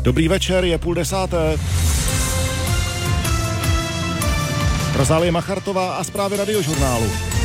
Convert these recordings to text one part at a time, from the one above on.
Dobrý večer, je 9:30. Rozálie Machartová a zprávy Radiožurnálu.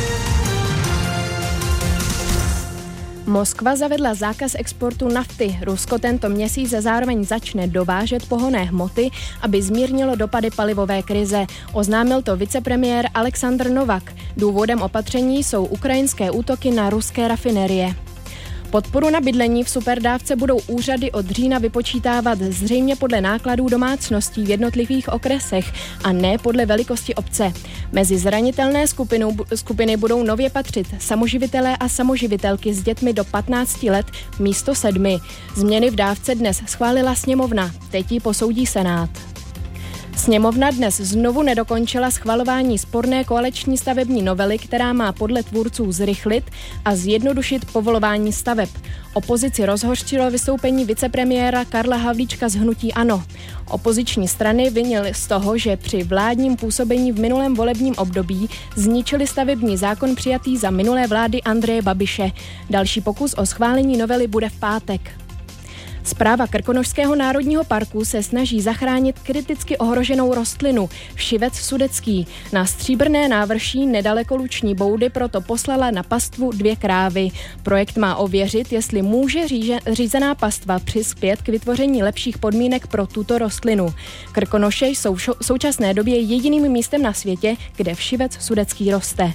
Moskva zavedla zákaz exportu nafty. Rusko tento měsíc zároveň začne dovážet pohonné hmoty, aby zmírnilo dopady palivové krize. Oznámil to vicepremiér Aleksandr Novak. Důvodem opatření jsou ukrajinské útoky na ruské rafinerie. Podporu na bydlení v superdávce budou úřady od října vypočítávat zřejmě podle nákladů domácností v jednotlivých okresech a ne podle velikosti obce. Mezi zranitelné skupiny budou nově patřit samoživitelé a samoživitelky s dětmi do 15 let místo 7. Změny v dávce dnes schválila sněmovna, teď ji posoudí Senát. Sněmovna dnes znovu nedokončila schvalování sporné koaliční stavební novely, která má podle tvůrců zrychlit a zjednodušit povolování staveb. Opozici rozhořčilo vystoupení vicepremiéra Karla Havlíčka z hnutí ANO. Opoziční strany vinily z toho, že při vládním působení v minulém volebním období zničili stavební zákon přijatý za minulé vlády Andreje Babiše. Další pokus o schválení novely bude v pátek. Správa Krkonošského národního parku se snaží zachránit kriticky ohroženou rostlinu všivec sudecký. Na Stříbrné návrší nedaleko Luční Boudy proto poslala na pastvu 2 krávy. Projekt má ověřit, jestli může řízená pastva přispět k vytvoření lepších podmínek pro tuto rostlinu. Krkonoše jsou v současné době jediným místem na světě, kde všivec sudecký roste.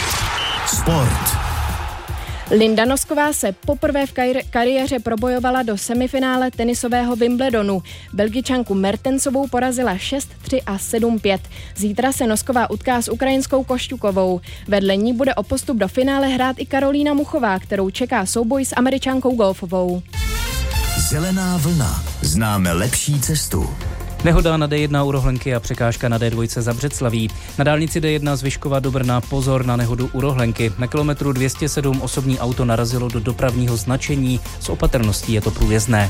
Sport. Linda Nosková se poprvé v kariéře probojovala do semifinále tenisového Wimbledonu. Belgičanku Mertensovou porazila 6-3 a 7-5. Zítra se Nosková utká s ukrajinskou Košťukovou. Vedle ní bude o postup do finále hrát i Karolína Muchová, kterou čeká souboj s Američankou Golfovou. Zelená vlna. Známe lepší cestu. Nehoda na D1 u Rohlenky a překážka na D2 za Břeclaví. Na dálnici D1 z Vyškova do Brna pozor na nehodu u Rohlenky. Na kilometru 207 osobní auto narazilo do dopravního značení. S opatrností je to průjezdné.